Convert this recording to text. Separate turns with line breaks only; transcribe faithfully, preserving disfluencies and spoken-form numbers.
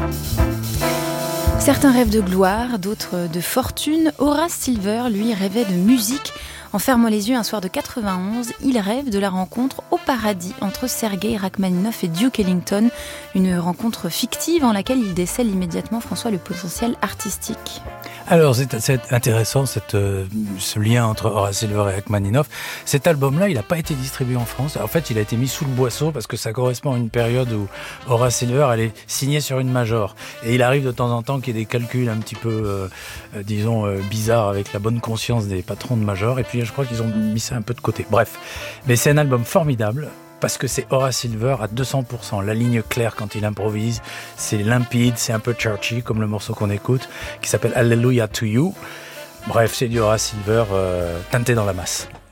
Certains rêvent de gloire, d'autres de fortune. Horace Silver, lui, rêvait de musique. En fermant les yeux un soir de quatre-vingt-onze, il rêve de la rencontre au paradis entre Sergei Rachmaninoff et Duke Ellington, une rencontre fictive en laquelle il décèle immédiatement, François, le potentiel artistique.
Alors, c'est, c'est intéressant cette, euh, ce lien entre Horace Silver et Rachmaninoff. Cet album-là, il n'a pas été distribué en France. En fait, il a été mis sous le boisseau parce que ça correspond à une période où Horace Silver allait signer sur une major. Et il arrive de temps en temps qu'il y ait des calculs un petit peu, euh, euh, disons, euh, bizarres avec la bonne conscience des patrons de major. Et puis, je crois qu'ils ont mis ça un peu de côté. Bref, mais c'est un album formidable. Parce que c'est Horace Silver à deux cents pour cent. La ligne claire quand il improvise, c'est limpide, c'est un peu churchy comme le morceau qu'on écoute, qui s'appelle Hallelujah to You. Bref, c'est du Horace Silver euh, teinté dans la masse.